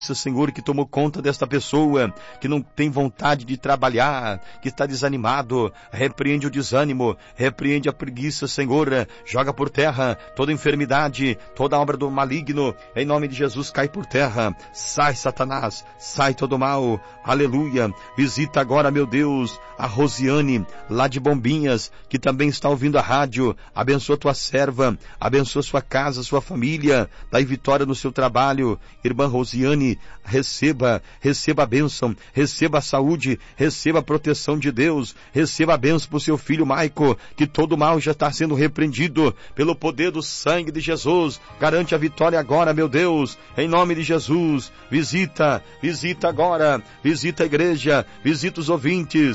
Senhor, que tomou conta desta pessoa, que não tem vontade de trabalhar, que está desanimado, repreende o desânimo, repreende a preguiça, Senhor, joga por terra toda enfermidade, toda obra do maligno, em nome de Jesus, cai por terra, sai Satanás, sai todo mal, aleluia. Visita agora, meu Deus, a Rosiane, lá de Bombinhas, que também está ouvindo a rádio, abençoa tua serva, abençoa sua casa, sua família, dai vitória no seu trabalho, irmã Rosiane, receba a bênção, receba a saúde, receba a proteção de Deus, receba a bênção para o seu filho Maico, que todo mal já está sendo repreendido pelo poder do sangue de Jesus. Garante a vitória agora, meu Deus, em nome de Jesus. Visita agora, visita a igreja, visita os ouvintes.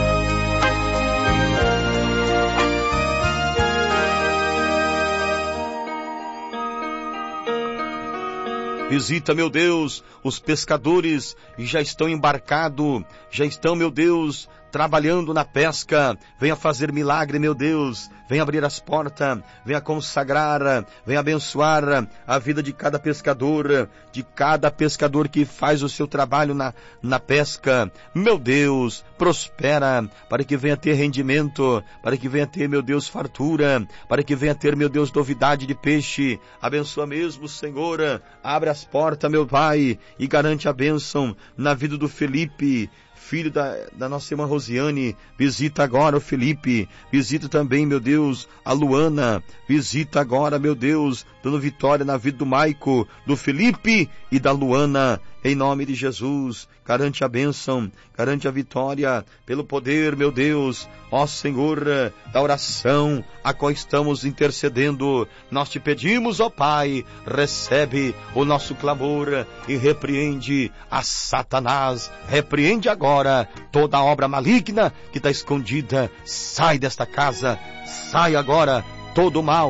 Visita, meu Deus, os pescadores já estão embarcados, já estão, meu Deus, trabalhando na pesca. Venha fazer milagre, meu Deus. Venha abrir as portas, venha consagrar, venha abençoar a vida de cada pescador que faz o seu trabalho na pesca. Meu Deus, prospera, para que venha ter rendimento, para que venha ter, meu Deus, fartura, para que venha ter, meu Deus, novidade de peixe. Abençoa mesmo, Senhor. Abre as portas, meu Pai, e garante a bênção na vida do Felipe, filho da nossa irmã Rosiane. Visita agora o Felipe, visita também, meu Deus, a Luana, visita agora, meu Deus, dando vitória na vida do Maico, do Felipe e da Luana, em nome de Jesus. Garante a bênção, garante a vitória, pelo poder, meu Deus, ó Senhor, da oração a qual estamos intercedendo. Nós te pedimos, ó Pai, recebe o nosso clamor e repreende a Satanás, repreende agora toda a obra maligna que está escondida. Sai desta casa, sai agora todo o mal.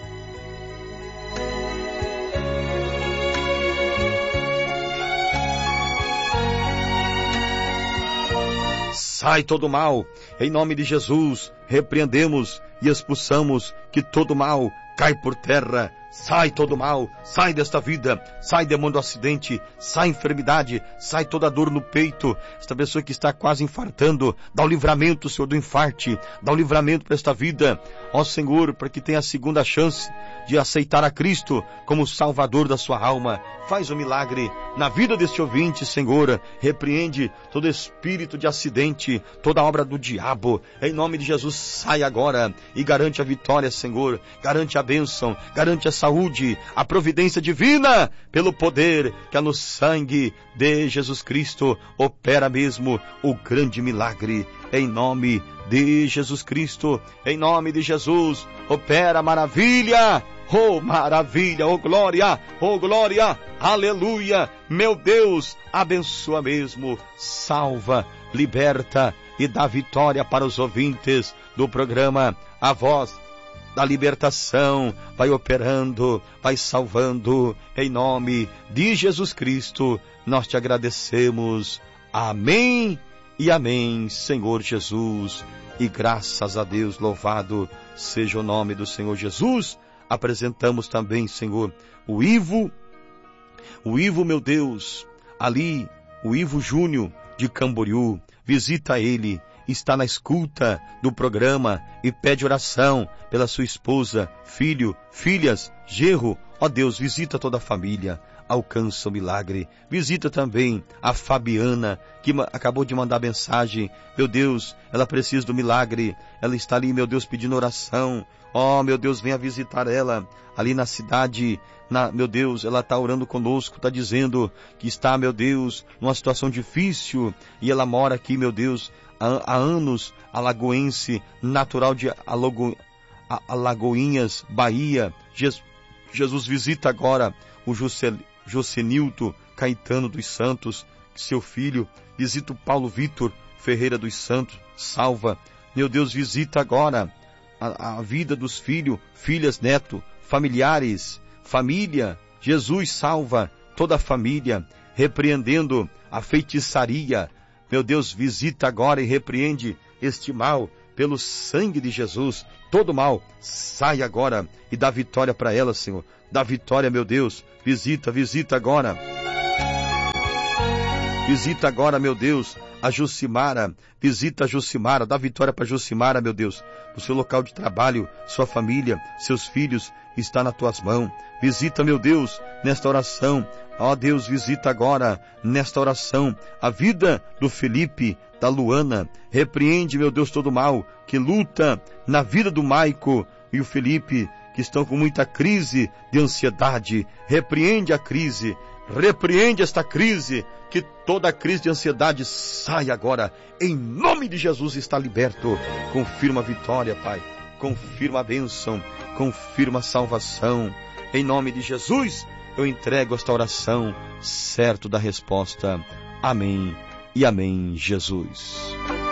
Sai todo mal, em nome de Jesus, repreendemos e expulsamos que todo mal cai por terra. Sai todo mal, sai desta vida, sai demônio do acidente, sai enfermidade, sai toda dor no peito. Esta pessoa que está quase infartando, dá o livramento, Senhor, do infarte, dá o livramento para esta vida, ó Senhor, para que tenha a segunda chance de aceitar a Cristo como Salvador da sua alma. Faz um milagre na vida deste ouvinte, Senhor. Repreende todo espírito de acidente, toda obra do diabo. Em nome de Jesus, sai agora e garante a vitória, Senhor. Garante a bênção, garante a saúde, a providência divina, pelo poder que há no sangue de Jesus Cristo. Opera mesmo o grande milagre. Em nome de Jesus Cristo, em nome de Jesus, opera maravilha. Oh maravilha, oh glória, aleluia. Meu Deus, abençoa mesmo, salva, liberta e dá vitória para os ouvintes do programa A Voz da Libertação. Vai operando, vai salvando, em nome de Jesus Cristo, nós te agradecemos. Amém e amém, Senhor Jesus, e graças a Deus, louvado seja o nome do Senhor Jesus. Apresentamos também, Senhor, o Ivo, meu Deus, ali, o Ivo Júnior de Camboriú. Visita ele, está na escuta do programa e pede oração pela sua esposa, filho, filhas, genro. Ó Deus, visita toda a família, alcança o milagre. Visita também a Fabiana, que acabou de mandar mensagem. Meu Deus, ela precisa do milagre, ela está ali, meu Deus, pedindo oração. Ó, meu Deus, venha visitar ela ali na cidade. Meu Deus, ela está orando conosco, está dizendo que está, meu Deus, numa situação difícil. E ela mora aqui, meu Deus, há anos, alagoense, natural de Alagoinhas, Bahia. Jesus, visita agora o Josenilton Caetano dos Santos, seu filho. Visita o Paulo Vitor Ferreira dos Santos, salva. Meu Deus, visita agora a vida dos filhos, filhas, neto, familiares, família. Jesus, salva toda a família, repreendendo a feitiçaria. Meu Deus, visita agora e repreende este mal pelo sangue de Jesus. Todo mal sai agora e dá vitória para ela, Senhor. Dá vitória, meu Deus. Visita agora. Visita agora, meu Deus, a Jucimara. Visita a Jucimara, dá vitória para Jucimara, meu Deus. No seu local de trabalho, sua família, seus filhos, está nas tuas mãos. Visita, meu Deus, nesta oração. Ó Deus, visita agora, nesta oração, a vida do Felipe, da Luana. Repreende, meu Deus, todo mal que luta na vida do Maico e o Felipe, que estão com muita crise de ansiedade. Repreende a crise, repreende esta crise, que toda crise de ansiedade saia agora. Em nome de Jesus, está liberto. Confirma a vitória, Pai. Confirma a bênção, confirma a salvação. Em nome de Jesus, eu entrego esta oração, certo da resposta. Amém e amém, Jesus.